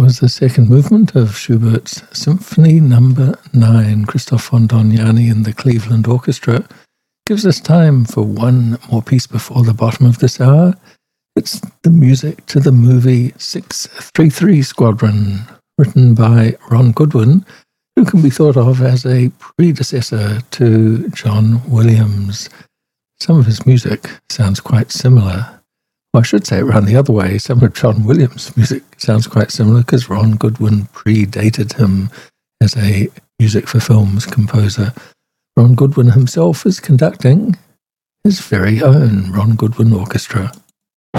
was the second movement of Schubert's Symphony No. 9. Christoph von Dohnanyi and the Cleveland Orchestra gives us time for one more piece before the bottom of this hour. It's the music to the movie 633 Squadron, written by Ron Goodwin, who can be thought of as a predecessor to John Williams. Some of his music sounds quite similar. Well, I should say it around the other way. Some of John Williams' music sounds quite similar because Ron Goodwin predated him as a music for films composer. Ron Goodwin himself is conducting his very own Ron Goodwin Orchestra.